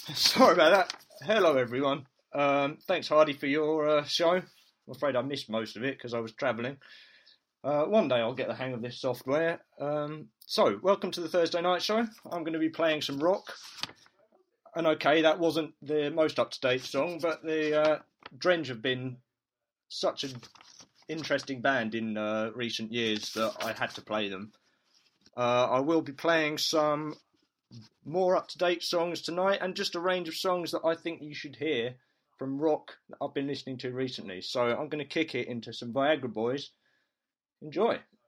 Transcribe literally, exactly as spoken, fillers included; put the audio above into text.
Sorry about that. Hello, everyone. Um, thanks, Hardy, for your uh, show. I'm afraid I missed most of it because I was travelling. Uh, one day I'll get the hang of this software. Um, so, welcome to the Thursday night show. I'm going to be playing some rock. And okay, that wasn't the most up-to-date song, but the uh, Drench have been such an interesting band in uh, recent years that I had to play them. Uh, I will be playing some more up-to-date songs tonight and just a range of songs that I think you should hear from rock that I've been listening to recently. So I'm going to kick it into some Viagra Boys. Enjoy.